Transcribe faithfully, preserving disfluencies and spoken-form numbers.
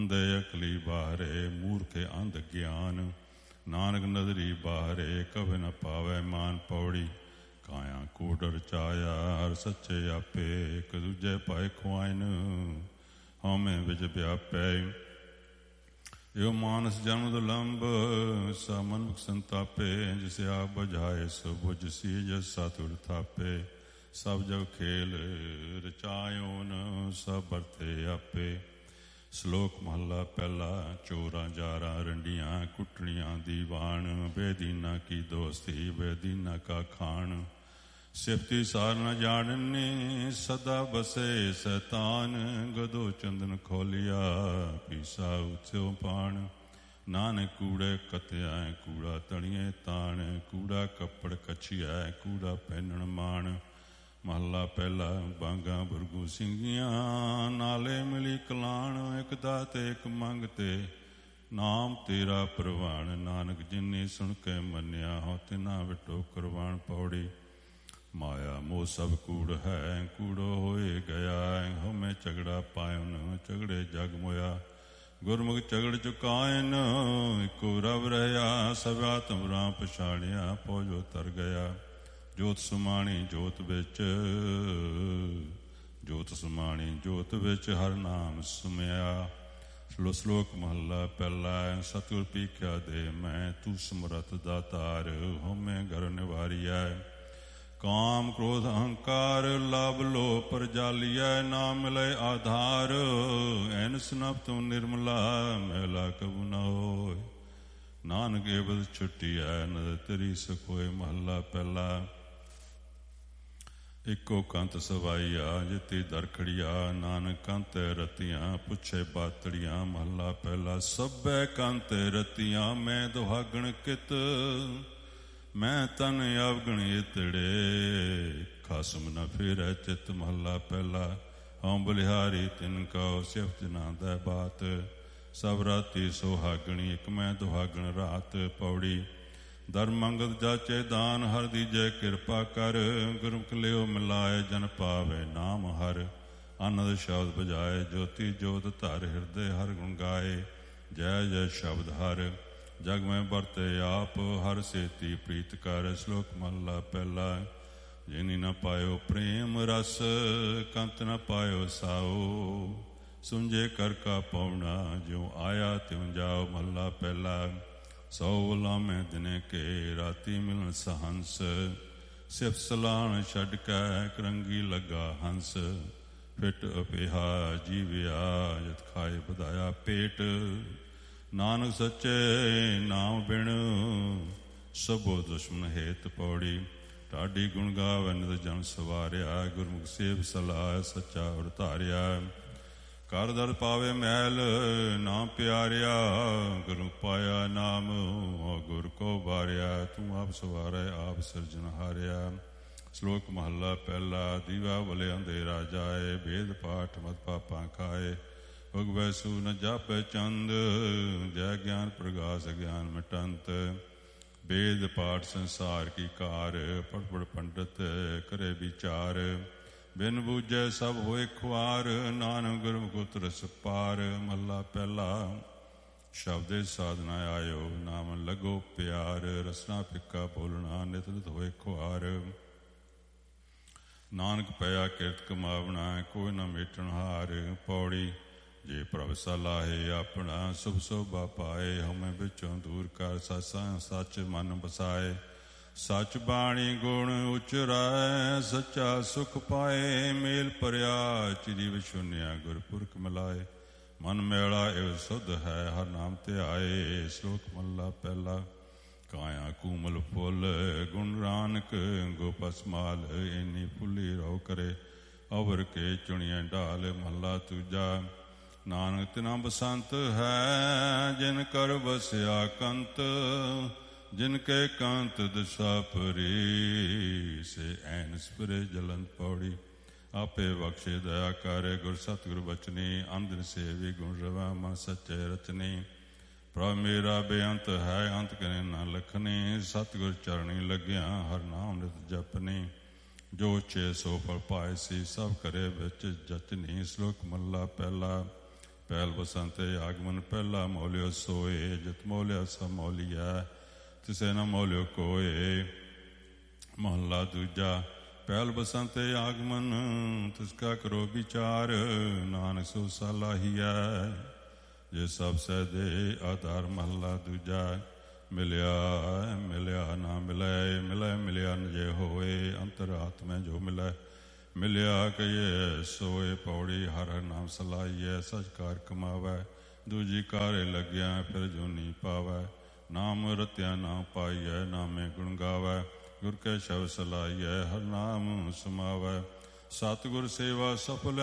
ਦੇ ਅਕਲੀ ਬਾਹਰੇ ਮੂਰਖੇ ਅੰਧ ਗਿਆਨ, ਨਾਨਕ ਨਦਰੀ ਬਾਹਰੇ ਕਵੇ ਨ ਪਾਵੈ ਮਾਨ। ਪੌੜੀ ਕਾਇਆ ਕੂੜ ਰਚਾਇਆ ਹਰ ਸੱਚੇ ਆਪੇ, ਇੱਕ ਦੂਜੇ ਪਾਏ ਖੁਆਇਨ ਹਉਮੈ ਵਿੱਚ ਵਿਆਪੈ। ਇਹੋ ਮਾਨਸ ਜਨਮ ਦੁਲੰਭ ਸਾ ਮਨੁਖ ਸੰਤਾਪੇ, ਜਿਸੇ ਆਪ ਬੁਝਾਏ ਸੋ ਬੁਝ ਸੀਜ ਸਤਿਗੁਰ ਥਾਪੇ। ਸਭ ਜਗ ਖੇਲ ਰਚਾਇਓਨ ਸਭ ਵਰਤੇ ਆਪੇ। ਸ਼ਲੋਕ ਮਹੱਲਾ ਪਹਿਲਾ। ਚੋਰਾਂ ਜਾਰਾਂ ਰੰਡੀਆਂ ਕੁੱਟਣੀਆਂ ਦੀਵਾਨ, ਬੇਦੀਨਾ ਕੀ ਦੋਸਤੀ ਬੇਦੀਨਾ ਕਾ ਖਾਣ। ਸਿਫਤੀ ਸਾਰ ਨ ਜਾਣਨੀ ਸਦਾ ਬਸੇ ਸੈਤਾਨ, ਗਦੋ ਚੰਦਨ ਖੋਲਿਆ ਪੀਸਾ ਉਥਿਓ ਪਾਣ। ਨਾਨਕ ਕੂੜੇ ਕਤਿਆ ਕੂੜਾ ਤਣੀਏ ਤਾਣ, ਕੂੜਾ ਕੱਪੜ ਕੱਛੀਐ ਕੂੜਾ ਪਹਿਨਣ ਮਾਣ। ਮਹੱਲਾ ਪਹਿਲਾ। ਬਾਂਗਾਂ ਬੁਰਗੂ ਸਿੰਘੀਆਂ ਨਾਲੇ ਮਿਲੀ ਕਲਾਣ, ਇੱਕ ਦਾਤੇ ਇੱਕ ਮੰਗ ਤੇ ਨਾਮ ਤੇਰਾ ਪ੍ਰਵਾਨ। ਨਾਨਕ ਜਿਨੀ ਸੁਣ ਕੇ ਮੰਨਿਆ ਹੋ ਤਿਨਾ ਵਿਟੋ ਕਰਵਾਣ। ਪੌੜੀ ਮਾਇਆ ਮੋਹ ਸਭ ਕੂੜ ਹੈ ਕੂੜੋ ਹੋਏ ਗਿਆ, ਹਉਮੈ ਝਗੜਾ ਪਾਇਨ ਝਗੜੇ ਜਗ ਮੋਇਆ। ਗੁਰਮੁਖ ਝਗੜ ਚੁਕਾਇਨ ਇੱਕੋ ਰਵ ਰਹਿਆ, ਸਭ ਆਤਮ ਰਾਮ ਪਛਾਣਿਆ ਪਹੁੰਚੋ ਤਰ ਗਿਆ। ਜੋਤ ਸਮਾਣੀ ਜੋਤ ਵਿੱਚ ਜੋਤ ਸਮਾਣੀ ਜੋਤ ਵਿੱਚ ਹਰ ਨਾਮ ਸੁਮਿਆ। ਸਲੋ ਸਲੋਕ ਮਹੱਲਾ ਪਹਿਲਾ। ਸਤਿਗੁਰ ਪੀਖਿਆ ਦੇ ਮੈਂ ਤੂੰ ਸਮਰੱਥ ਦਾਤਾਰ, ਹਉਮੈ ਘਰ ਨਿਵਾਰੀਐ। ਕਾਮ ਕ੍ਰੋਧ ਅਹੰਕਾਰ ਲਵ ਲੋਭ ਪਰਜਾਲੀਐ, ਨਾ ਮਿਲੇ ਆਧਾਰ ਐਨਸ ਨਭ ਤੂੰ ਨਿਰਮਲਾ, ਮੈਲਾ ਕਬੂ ਨ ਹੋਇ। ਨਾਨਕ ਏਵਦ ਛੁੱਟੀਐ ਨਦਰ ਤੇਰੀ ਸੁਖ ਹੋਏ। ਮਹੱਲਾ ਪਹਿਲਾ। ਇੱਕੋ ਕੰਤ ਸਵਾਈਆ ਜਿਤੀ ਦਰਖੜੀਆ, ਨਾਨਕ ਕੰਤ ਰਤੀਆਂ ਪੁੱਛੇ ਬਾਤੜੀਆਂ। ਮਹੱਲਾ ਪਹਿਲਾ। ਸਭੈ ਕੰਤ ਰਤੀਆਂ ਮੈਂ ਦੁਹਾਗਣ ਕਿਤ, ਮੈਂ ਤਨ ਅਵਗਣ ਇਤੜੇ ਖਸਮ ਨ ਫਿਰੈ ਚਿਤ। ਮਹੱਲਾ ਪਹਿਲਾ। ਹਉ ਬਲਿਹਾਰੀ ਤਿਨ ਕਉ ਸਿਫਤ ਜਨਾ ਦੈ ਬਾਤ, ਸਭ ਰਾਤੀ ਸੁਹਾਗਣੀ ਇੱਕ ਮੈਂ ਦੁਹਾਗਣ ਰਾਤ। ਪੌੜੀ ਧਰਮ ਮੰਗਤ ਜਾਚੇ ਦਾਨ, ਹਰ ਦੀਜੈ ਕਿਰਪਾ ਕਰ। ਗੁਰਮੁਖ ਲਿਓ ਮਿਲਾਏ ਜਨ ਪਾਵੇ ਨਾਮ ਹਰ। ਆਨੰਦ ਸ਼ਬਦ ਬਜਾਏ ਜੋਤੀ ਜੋਤ ਧਰ, ਹਿਰਦੇ ਹਰ ਗੁਣ ਗਾਏ ਜੈ ਜੈ ਸ਼ਬਦ ਹਰ। ਜਗ ਮੈਂ ਵਰਤੇ ਆਪ ਹਰ ਸੇਤੀ ਪ੍ਰੀਤ ਕਰ। ਸ਼ਲੋਕ ਮਹੱਲਾ ਪਹਿਲਾ। ਜਿਨੀ ਨ ਪਾਇਓ ਪ੍ਰੇਮ ਰਸ, ਕੰਤ ਨ ਪਾਇਓ ਸਾਓ। ਸੁੰਝੇ ਕਰ ਕਾ ਪਾਉਣਾ, ਜਿਉ ਆਇਆ ਤਿਉ ਜਾਓ। ਮਹੱਲਾ ਪਹਿਲਾ। ਸੌ ਲਾਮੇ ਦਿਨੇ ਕੇ ਰਾਤੀ ਮਿਲਣ ਸਹੰਸ, ਸਿਫਤ ਸਲਾਹਣ ਛੱਡ ਕੇ ਕਰੰਗੀ ਲੱਗਾ ਹੰਸ। ਫਿਟ ਅਪੇਹਾ ਜੀਵਿਆ ਜਤ ਖਾਏ ਵਧਾਇਆ ਪੇਟ, ਨਾਨਕ ਸੱਚੇ ਨਾਮ ਬਿਨ ਸਭੋ ਦੁਸ਼ਮਨ ਹੇਤ। ਪੌੜੀ ਢਾਡੀ ਗੁਣ ਗਾਵੈ ਨਿਤ ਜਨ ਸਵਾਰਿਆ, ਗੁਰਮੁਖ ਸੇਵ ਸਲਾਹ ਸੱਚਾ ਉਰ ਧਾਰਿਆ। ਕਰ ਦਰ ਪਾਵੇ ਮੈਲ ਨਾ ਪਿਆਰਿਆ, ਗੁਰੂ ਪਾਇਆ ਨਾਮ ਗੁਰ ਕੋ ਬਾਰਿਆ। ਤੂੰ ਆਪ ਸਵਾਰੈ ਆਪ ਸਿਰਜਣਹਾਰਿਆ। ਸ਼ਲੋਕ ਮਹੱਲਾ ਪਹਿਲਾ। ਦੀਵਾ ਵਲੇ ਅੰਧੇਰਾ ਜਾਏ, ਭੇਦ ਪਾਠ ਮਤ ਪਾਪਾਂ ਖਾਏ। ਉਗਵੈ ਸੂ ਨ ਜਾਪੈ ਚੰਦ, ਜੈ ਗਿਆਨ ਪ੍ਰਗਾਸ ਗਿਆਨ ਮਿਟੰਤ। ਵੇਦ ਪਾਠ ਸੰਸਾਰ ਕੀ ਕਾਰ, ਪੜ੍ਹ ਪੜ੍ਹ ਪੰਡਤ ਕਰੇ ਵਿਚਾਰ। ਬਿਨ ਬੂਝੈ ਸਭ ਹੋਏ ਖੁਆਰ, ਨਾਨਕ ਗੁਰਮੁਖ ਉਤਰਸ ਪਾਰ। ਮਹੱਲਾ ਪਹਿਲਾ। ਸ਼ਬਦੇ ਸਾਧਨਾ ਆਇਓ, ਨਾਮ ਲੱਗੋ ਪਿਆਰ। ਰਸਨਾ ਫਿੱਕਾ ਬੋਲਣਾ, ਨਿਤ ਨਿਤ ਹੋਏ ਖੁਆਰ। ਨਾਨਕ ਪਿਆ ਕਿਰਤ ਕਮਾਵਣਾ, ਕੋਈ ਨਾ ਮੇਟਣ ਹਾਰ। ਪੌੜੀ ਜੇ ਪ੍ਰਭ ਸਲਾਹੇ ਆਪਣਾ, ਸੁਭ ਸੋਭਾ ਪਾਏ। ਹਉਮੈ ਵਿੱਚੋਂ ਦੂਰ ਕਰ, ਸਤਿ ਸੱਚ ਮਨ ਬਸਾਏ। ਸੱਚ ਬਾਣੀ ਗੁਣ ਉਚਰੈ, ਸੱਚਾ ਸੁਖ ਪਾਏ। ਮੇਲ ਭਰਿਆ ਚਿਰੀ ਵਿਛੁੰਨਿਆ, ਗੁਰਪੁਰਖ ਮਿਲਾਏ। ਮਨ ਮੈਲਾ ਇਵ ਸੁਧ ਹੈ, ਹਰ ਨਾਮ ਧਿਆਏ। ਸ਼ਲੋਕ ਮਹੱਲਾ ਪਹਿਲਾ। ਕਾਇਆ ਕੂਮਲ ਫੁੱਲ ਗੁਣ ਰਾਨਕ, ਗੋਪਸ ਮਾਲ ਇੰਨੀ ਫੁੱਲੀ ਰਹੁ ਕਰੇ। ਅਵਰ ਕੇ ਚੁਣੀਐ ਢਾਲ। ਮਹੱਲਾ ਦੂਜਾ। ਨਾਨਕ ਤਿਨਾ ਬਸੰਤ ਹੈ, ਜਿਨ ਕਰ ਵਸਿਆ ਕੰਤ। ਜਿਨ ਕੇ ਕਾਂਤ ਦਸ਼ਾ ਪਰੀ, ਸੇ ਐਨ ਸਪਰੇ ਜਲੰਤ। ਪੌੜੀ ਆਪੇ ਬਖਸ਼ੇ ਦਇਆ ਕਰੇ, ਗੁਰ ਸਤਿਗੁਰ ਬਚਨੀ। ਅੰਧਨ ਸੇਵੀ ਗੁਣ ਰਵਾ, ਮਨ ਸੱਚੇ ਰਚਨੀ। ਪ੍ਰਭ ਮੇਰਾ ਬੇਅੰਤ ਹੈ, ਅੰਤ ਕਰੇ ਨਾ ਲਖਨੀ। ਸਤਿਗੁਰ ਚਰਣੀ ਲੱਗਿਆ, ਹਰ ਨਾਮ ਨਿਤ ਜਪਨੀ। ਜੋ ਚੇ ਸੋ ਫਲ ਪਾਏ ਸੀ, ਸਭ ਕਰੇ ਵਿੱਚ ਜਚਨੀ। ਸ਼ਲੋਕ ਮਹੱਲਾ ਪਹਿਲਾ। ਪਹਿਲ ਬਸੰਤੇ ਆਗਮਨ ਪਹਿਲਾ ਮੋਲਿਓ ਸੋਏ, ਜਿਤ ਮੋਲਿਆ ਸਭ ਮੋਲੀਐ, ਤਿਸੇ ਨ ਮੋਲਿਓ ਕੋਏ। ਮਹੱਲਾ ਦੂਜਾ। ਪਹਿਲ ਬਸੰਤੇ ਆਗਮਨ, ਤਿਸ ਕਾ ਕਰੋ ਵਿਚਾਰ, ਨਾਨਕ ਸੋ ਸਲਾਹੀਐ, ਜੇ ਸਭ ਸਹਿ ਦੇ ਆਧਾਰ। ਮਹੱਲਾ ਦੂਜਾ। ਮਿਲਿਆ ਮਿਲਿਆ ਨਾ ਮਿਲੈ, ਮਿਲੈ ਮਿਲਿਆ ਨ ਜੇ ਹੋਏ, ਅੰਤਰਾਤਮੈ ਜੋ ਮਿਲੈ ਮਿਲਿਆ ਕਹੀਏ ਸੋਏ। ਪੌੜੀ। ਹਰ ਹਰ ਨਾਮ ਸਲਾਹੀਐ, ਸਚ ਕਾਰ ਕਮਾਵੈ, ਦੂਜੀ ਕਾਰੇ ਲੱਗਿਆ ਫਿਰ ਜੂਨੀ ਪਾਵੈ। ਨਾਮ ਰਤਿਆ ਨਾ ਪਾਈਐ, ਨਾਮੇ ਗੁਣ ਗਾਵੈ, ਗੁਰ ਕੈ ਸ਼ਬਦ ਸਲਾਹੀਐ, ਹਰ ਨਾਮ ਸਮਾਵੈ। ਸਤਿਗੁਰ ਸੇਵਾ ਸਫਲ